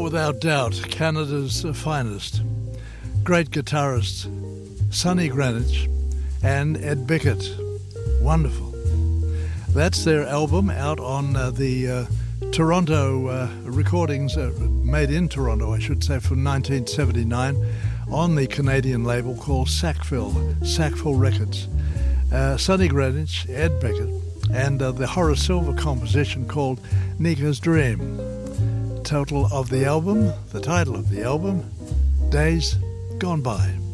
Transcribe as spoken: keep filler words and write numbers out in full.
without doubt, Canada's finest. Great guitarists, Sonny Greenwich and Ed Bickett. Wonderful. That's their album out on uh, the uh, Toronto uh, recordings, uh, made in Toronto, I should say, from nineteen seventy-nine, on the Canadian label called Sackville, Sackville Records. Uh, Sonny Greenwich, Ed Bickett, and uh, the Horace Silver composition called Nika's Dream. Total of the album, the title of the album, Days Gone By.